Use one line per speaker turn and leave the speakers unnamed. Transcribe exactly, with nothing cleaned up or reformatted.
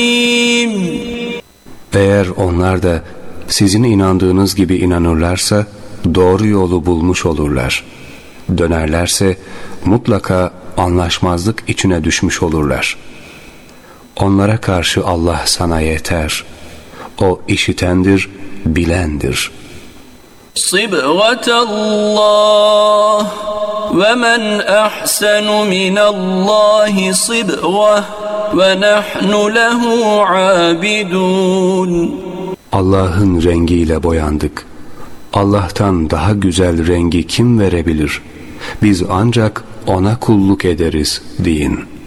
Eğer onlar da sizin inandığınız gibi inanırlarsa doğru yolu bulmuş olurlar. Dönerlerse mutlaka anlaşmazlık içine düşmüş olurlar. Onlara karşı Allah sana yeter. O işitendir, bilendir.
Sıbgatallah ve men ahsenu minallahi sıbgah ve nahnu lehu abidun.
Allah'ın rengiyle boyandık. Allah'tan daha güzel rengi kim verebilir? Biz ancak ona kulluk ederiz deyin.